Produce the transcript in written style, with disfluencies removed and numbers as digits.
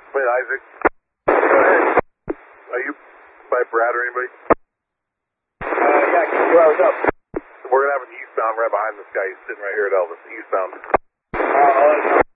Wait, Isaac. Go ahead. Are you by Brad or anybody? Yeah, can you what's up? We're going to have an eastbound right behind this guy. He's sitting right here at Elvis. Eastbound. I'll let you know.